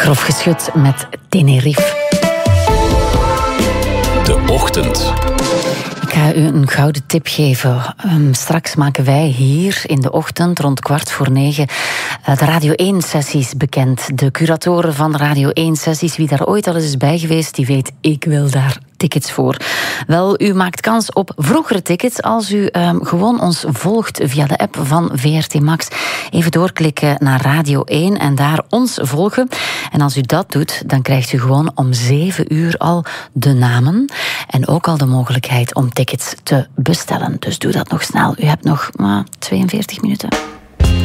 Grof geschud met Tenerife. De Ochtend. Ik ga u een gouden tip geven. Straks maken wij hier in de ochtend rond 8:45 de Radio 1-sessies bekend. De curatoren van de Radio 1-sessies, wie daar ooit al eens is bij geweest, die weet, ik wil daar tickets voor. Wel, u maakt kans op vroegere tickets als u gewoon ons volgt via de app van VRT Max. Even doorklikken naar Radio 1 en daar ons volgen. En als u dat doet, dan krijgt u gewoon om 7 uur al de namen en ook al de mogelijkheid om tickets te bestellen. Dus doe dat nog snel. U hebt nog 42 minuten.